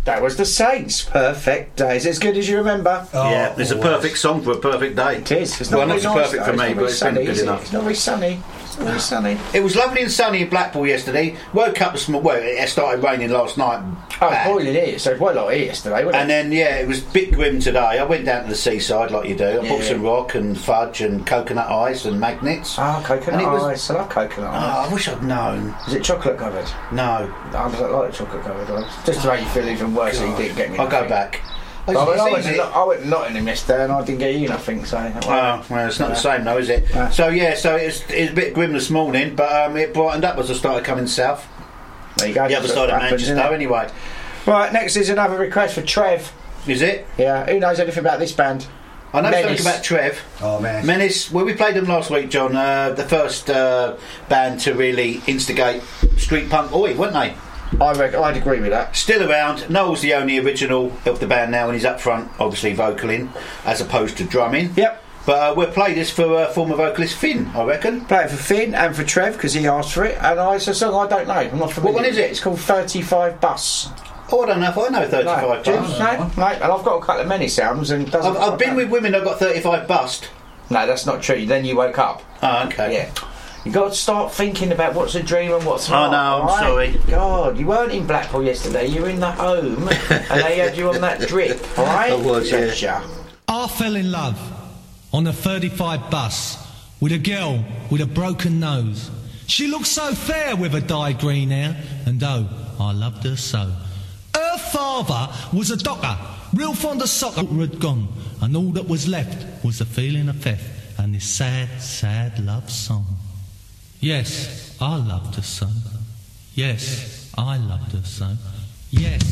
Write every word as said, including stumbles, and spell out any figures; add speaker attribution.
Speaker 1: That was the Saints. Perfect Day. Is it as good as you remember?
Speaker 2: Oh, yeah, it's always. a perfect song for a perfect day.
Speaker 1: It is. It's not
Speaker 2: well, not so
Speaker 1: nice,
Speaker 2: perfect
Speaker 1: though.
Speaker 2: for me,
Speaker 1: it's
Speaker 2: but it's
Speaker 1: sunny,
Speaker 2: been good enough.
Speaker 1: It? It's not very sunny. It's not very sunny.
Speaker 2: It was lovely and sunny in Blackpool yesterday. Woke up this morning. Well, it started raining last night.
Speaker 1: Oh, it's boiling here. So it was like here yesterday, wasn't it?
Speaker 2: And then, yeah, it was a bit grim today. I went down to the seaside like you do. I
Speaker 1: yeah.
Speaker 2: bought some rock and fudge and coconut ice and magnets.
Speaker 1: Oh, coconut
Speaker 2: was,
Speaker 1: ice. I love coconut ice.
Speaker 2: Oh, I wish I'd known.
Speaker 1: Is it chocolate covered?
Speaker 2: No.
Speaker 1: I don't like chocolate covered ice. Just to make you feel even worse that you didn't get me
Speaker 2: I'll
Speaker 1: nothing.
Speaker 2: go back.
Speaker 1: I, I, went to, I went to Nottingham yesterday and I didn't get you nothing, so...
Speaker 2: Oh, well, it's not yeah. the same though, is it? Yeah. So, yeah, so it was, it was a bit grim this morning, but um, it brightened up as I started coming south.
Speaker 1: There you go.
Speaker 2: The other side of Manchester, anyway.
Speaker 1: Right, next is another request for Trev.
Speaker 2: Is it?
Speaker 1: Yeah, who knows anything about this band?
Speaker 2: I know something about Trev.
Speaker 3: Oh, man.
Speaker 2: Menace. Well, we played them last week, John. Uh, the first uh, band to really instigate street punk oi, weren't they?
Speaker 1: I reckon, I'd agree with that.
Speaker 2: Still around. Noel's the only original of the band now, and he's up front, obviously vocaling, as opposed to drumming.
Speaker 1: Yep.
Speaker 2: But uh, we'll play this for uh, former vocalist Finn, I reckon.
Speaker 1: Play it for Finn and for Trev, because he asked for it. And I, it's a song I don't know. I'm not familiar.
Speaker 2: What one is it?
Speaker 1: It's called thirty-five Bus.
Speaker 2: Oh, I don't know if I know thirty-five
Speaker 1: no,
Speaker 2: Bus.
Speaker 1: No, no, and I've got a couple of Menace albums. And doesn't
Speaker 2: I've, I've been with women that got thirty-five bust.
Speaker 1: No, that's not true. Then you woke up.
Speaker 2: Oh, okay.
Speaker 1: Yeah. You got to start thinking about what's a dream and what's not.
Speaker 2: Oh no, I'm
Speaker 1: right?
Speaker 2: sorry.
Speaker 1: God, you weren't in Blackpool yesterday. You were in the home, and they had you on that drip. All right?
Speaker 2: I was, yeah.
Speaker 4: I fell in love on a thirty-five bus with a girl with a broken nose. She looked so fair with her dyed green hair, and oh, I loved her so. Her father was a doctor, real fond of soccer. Had gone, and all that was left was the feeling of theft and this sad, sad love song. Yes, I loved her so. Yes, I loved her so. Yes.